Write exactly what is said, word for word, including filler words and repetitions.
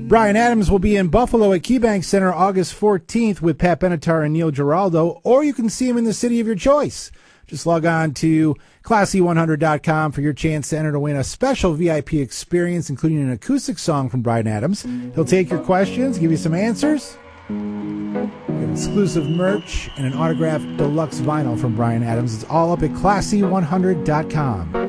Bryan Adams will be in Buffalo at KeyBank Center August fourteenth with Pat Benatar and Neil Giraldo, or you can see him in the city of your choice. Just log on to classy one hundred dot com for your chance to enter to win a special V I P experience, including an acoustic song from Bryan Adams. He'll take your questions, give you some answers, get exclusive merch, and an autographed deluxe vinyl from Bryan Adams. It's all up at classy one hundred dot com.